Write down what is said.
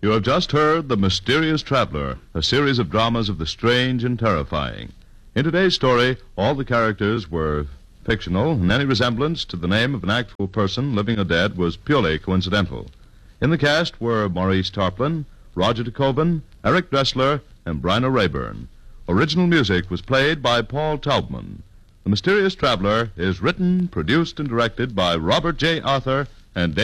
You have just heard The Mysterious Traveler, a series of dramas of the strange and terrifying. In today's story, all the characters were fictional, and any resemblance to the name of an actual person, living or dead, was purely coincidental. In the cast were Maurice Tarplin, Roger de Koven, Eric Dressler, and Bryna Rayburn. Original music was played by Paul Taubman. The Mysterious Traveler is written, produced, and directed by Robert J. Arthur and